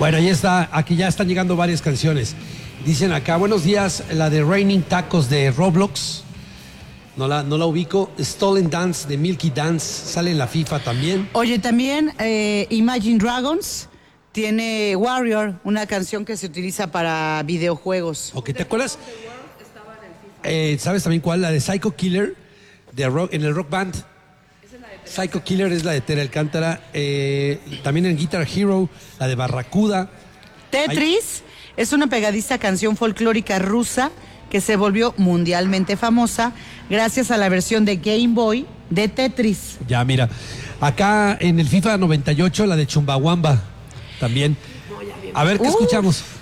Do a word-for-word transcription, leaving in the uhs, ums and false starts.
Bueno, ahí está, aquí ya están llegando varias canciones. Dicen acá, buenos días, la de Raining Tacos de Roblox. No la, no la ubico. Stolen Dance de Milky Dance, sale en la FIFA también. Oye, también eh, Imagine Dragons tiene Warrior, una canción que se utiliza para videojuegos. Ok, ¿te acuerdas? Eh, ¿Sabes también cuál? La de Psycho Killer de rock, en el Rock Band. Psycho Killer es la de Tere Alcántara. Eh, también en Guitar Hero, la de Barracuda. Tetris Ay. es una pegadiza canción folclórica rusa que se volvió mundialmente famosa gracias a la versión de Game Boy de Tetris. Ya, mira. Acá en el FIFA noventa y ocho, la de Chumbawamba también. A ver, ¿qué uh. escuchamos?